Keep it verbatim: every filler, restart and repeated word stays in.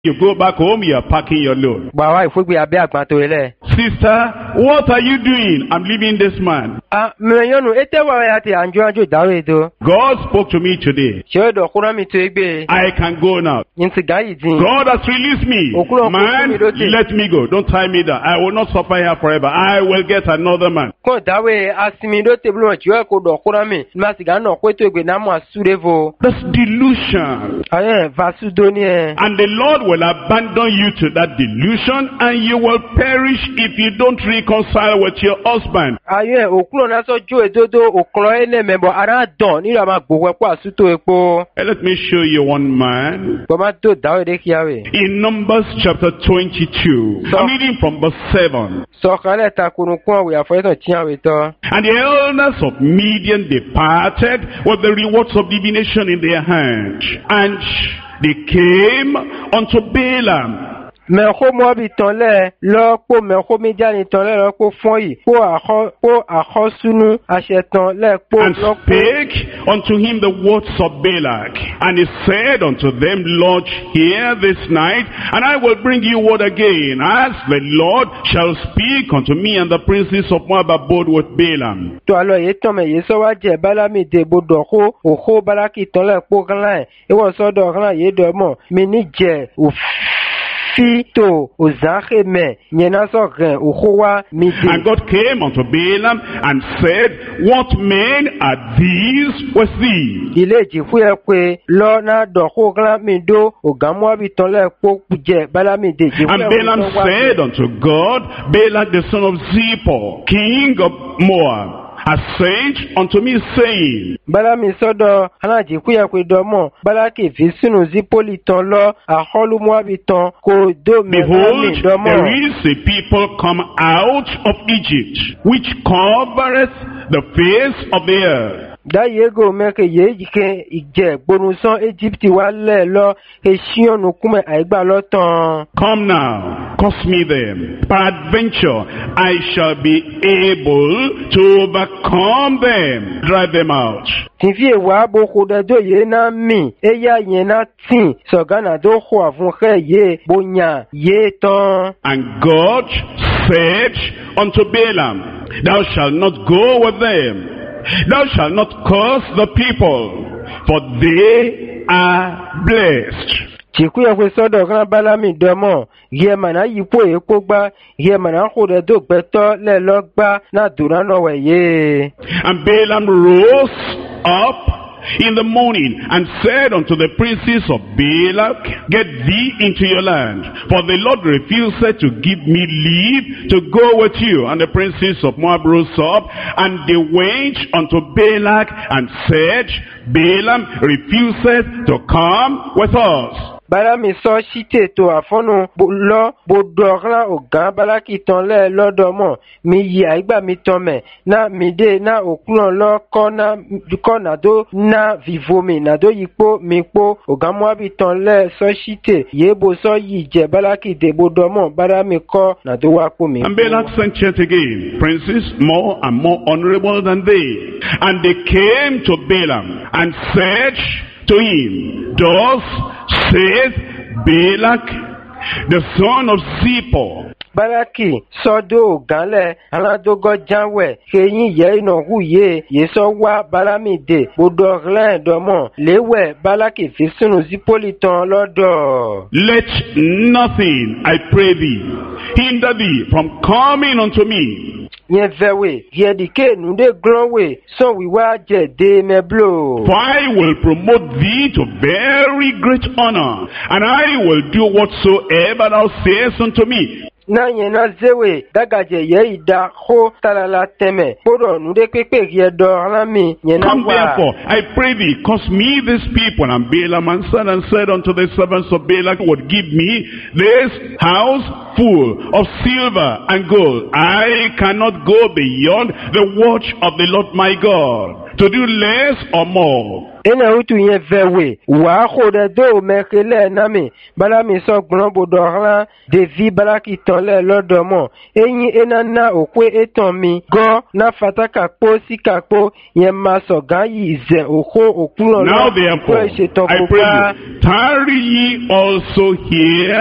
You go back home, you are packing your load. Bàbá ìfúgbé abẹ́ àgbàntó ilẹ̀. Sister, what are you doing? I'm leaving this man. Ah, mìíràn ètè wà ya ti àjọ àjò dáwọ́ ètò. God spoke to me today. Ṣé o dọ̀ kúrò mi tó gbé? I can go now. Yín ti gáyìí dín. God has released me. Man, let me go. Don't tie me down. I will not suffer here forever. I will get another man. Kò dáwọ́ asinmi ló tẹ̀bí lọ́wọ́ tí ó kò dọ̀ kúrò mi. Ní ma sì gà náà pé tó gbé náà mú àsúré vo. That's delusion. Ayé vasu dóní ẹ. And the Lord will abandon you to that delusion, and you will perish if you don't reconcile with your husband. Ayé òkúrò náà sọ jó èdodo òkúrò ẹlẹ́ mẹ́bọ̀ ara dàn nígbà máa gbowó ẹ̀pọ̀ àsútó epo. And let me show you one man. Bọ́má tó dáwọ́ èdè kíáwé. In Numbers chapter twenty-two, I'm reading from verse seven. Sọ̀kalẹ̀ takunukun àwẹ̀ àfọyẹ́tàn tí àwẹ̀ tán. And the elders of Midian departed with the rewards of divination in their hand. And they came unto Balaam. Mẹ̀kó mọ́bì tán lẹ̀ lọ́pọ̀ mẹ̀kó méjàní tán lẹ̀ lọ́pọ̀ fún yìí. Kó àkọ́súnú àṣetán lẹ́pọ̀ And lọ́pọ̀. spake unto him the words of Balak. And he said unto them, Lodge here this night, and I will bring you word again, as the Lord shall speak unto me. And the princes of Moab abode with Balaam. Tó àlọ́ yìí tán mẹ̀ yìí sọ́wọ́ jẹ́ Bálámì dèbò dọ̀kó òkó Bálákì tán lẹ́pọ̀ kan láì. Ìwọ̀n sọ́dọ̀ kan láì yé dọ̀ mọ̀ mi ní jẹ́ òfin. Fito ozache me nyenaso gen uhuwa midi. And God came unto Balaam and said, What men are these with thee? Ilé ìjìfú ẹ pé lọ́nà dọ̀kó gán mi dó ògàmú àbítán lẹ́pọ̀ jẹ́ Bálámì dè jìfú ẹ And Balaam said unto God, Balak the son of Zippor, king of Moab, has sent unto me, saying, Bálámì sọ́dọ̀ alájìkú ẹ pé dọ́mọ̀ Bálákì fi sínú Zípólì tán lọ àkọlùmú àbítán kò dó mẹ́rin dọ́mọ̀. There is a people come out of Egypt, which covereth the face of the earth. Dáyégò mẹ́kẹ̀ yéé kẹ́ ìjẹ́ gbónúsán Egypt wá lẹ̀ lọ èṣíọ̀nù kúmẹ̀ àìgbà lọ́tàn. Come now, cause me them. Peradventure, I shall be able to overcome them, drive them out. Tìfí èwà boko dẹ́dọ̀ yé náà mì, éyà yẹn náà tì, sọ̀gánà tó kọ̀ àfúnṣẹ́ yé bóyá yé tán. And God said unto Balaam, Thou shalt not go with them. Thou shalt not curse the people, for they are blessed. Chikú yẹ kó sọ́dọ̀ kan Bálámì dọ́mọ̀, yẹ màná yípo èpo gbá, yẹ màná kó rẹ̀ tó gbẹ́tọ́ lẹ́lọ́ gbá náà dùnà náà wẹ̀ yé. And Balaam rose up in the morning and said unto the princes of Balak, Get thee into your land, for the Lord refused to give me leave to go with you. And the princes of Moab rose up, and they went unto Balak and said, Balaam refuseth to come with us. Bálámì sọ síte tó àfọ́nù lọ bodòrán ọ̀gá Bálákì tán lẹ́ lọ́dọ̀mọ̀ mi yí àìgbà mi tán mẹ̀ náà mi dé náà òkúràn lọ kọ́ nàdó náà vivomi nàdó yípo mi po ọ̀gá Móábì tán lẹ́ sọ síte yébo sọ yìí jẹ́ Bálákì dé bodòmọ̀ Bálámì kọ́ nàdó wá pò mi. And Balak sent yet again princes more and more honorable than they. And they came to Balaam and said to him, Thus saith Balak, the son of Zippor. Bálákì sọ́dọ̀ ògánlẹ̀ aládógọ́ jáwẹ̀ kéyìn yẹ ìnáwó yé yésọ́ wá Bálámì dè gbọdọ̀ rẹ́ẹ̀dọ́mọ̀ léwẹ̀ Bálákì fi sínú Zípólì tán lọ́dọ̀. Let nothing, I pray thee, hinder thee from coming unto me. Yẹn vẹ̀wẹ̀ yẹ̀dìkẹ́ nùdé glọ́wẹ̀ sọ wíwá jẹ̀ dé mẹ́blò. For I will promote thee to very great honor, and I will do whatsoever thou sayest unto me. Na yẹn na zewe dagajẹ yẹ ìdá kó talala tẹmẹ kódò nùdé pépè yẹ dọ alámi yẹn na wà. Come therefore, I pray thee, cause me this people. And Balaam answered and said unto the servants of Balak, would give me this house full of silver and gold. I cannot go beyond the watch of the Lord my God, to do less or more. ena utu yen vewe wa khode do mekele nami bala mi so gbon bodo ran devi bala ki ton le lodo mo eyin ena na okwe eton mi go na fataka po sikapo yen ma so gan yi ze oko okulon Now therefore, I pray you, tarry ye also here